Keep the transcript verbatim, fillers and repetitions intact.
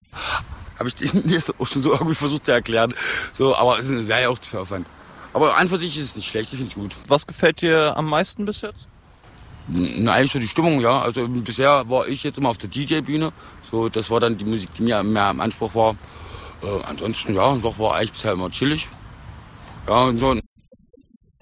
Habe ich denen jetzt auch schon so irgendwie versucht zu erklären. So, aber es wäre ja auch zu viel Aufwand. Aber an und für sich ist es nicht schlecht, ich finde es gut. Was gefällt dir am meisten bis jetzt? Na, eigentlich so die Stimmung, ja. Also bisher war ich jetzt immer auf der D J-Bühne. So, das war dann die Musik, die mir mehr im Anspruch war. Äh, ansonsten, ja, doch war eigentlich bisher immer chillig. Ja, und so